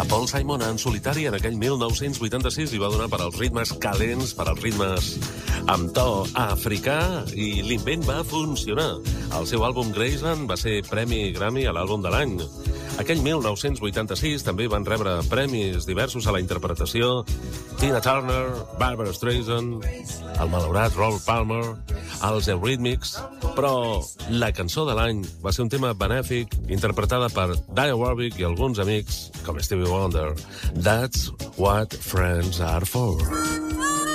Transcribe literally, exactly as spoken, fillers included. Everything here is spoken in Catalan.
A Paul Simon en solitari en aquell mil nou-cents vuitanta-sis li va donar per als ritmes calents, per als ritmes amb to africà, i l'invent va funcionar. El seu àlbum Graceland va ser premi Grammy a l'àlbum de l'any. Aquell mil nou-cents vuitanta-sis també van rebre premis diversos a la interpretació Tina Turner, Barbra Streisand, el malaurat Rolf Palmer, els Eurythmics, però la cançó de l'any va ser un tema benèfic interpretada per Dionne Warwick i alguns amics com Stevie Wonder. That's what friends are for.